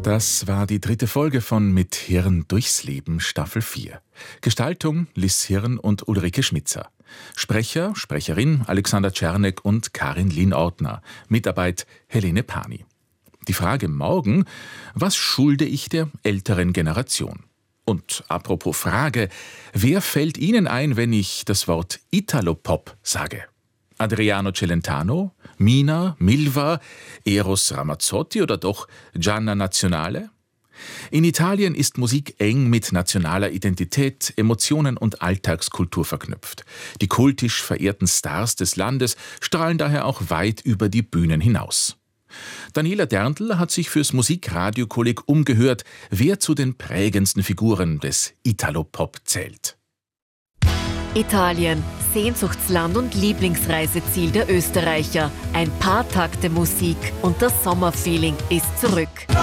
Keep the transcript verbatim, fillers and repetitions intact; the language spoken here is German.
Das war die dritte Folge von Mit Hirn durchs Leben, Staffel vier. Gestaltung Liz Hirn und Ulrike Schmitzer. Sprecher, Sprecherin Alexander Czernek und Karin Lien-Ortner. Mitarbeit Helene Pani. Die Frage morgen: Was schulde ich der älteren Generation? Und apropos Frage, wer fällt Ihnen ein, wenn ich das Wort Italopop sage? Adriano Celentano, Mina, Milva, Eros Ramazzotti oder doch Gianna Nazionale? In Italien ist Musik eng mit nationaler Identität, Emotionen und Alltagskultur verknüpft. Die kultisch verehrten Stars des Landes strahlen daher auch weit über die Bühnen hinaus. Daniela Derntl hat sich fürs Musikradiokolleg umgehört, wer zu den prägendsten Figuren des Italopop zählt. Italien, Sehnsuchtsland und Lieblingsreiseziel der Österreicher. Ein paar Takte Musik und das Sommerfeeling ist zurück.